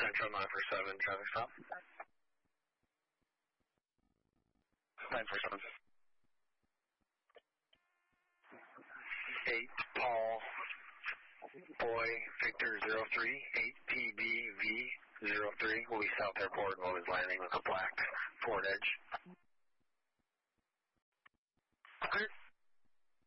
Central 947, traffic stop. 947. 8 Paul Boy Victor 03, 8 PBV 03 will be South Airport and will be landing with a black Ford Edge. Okay.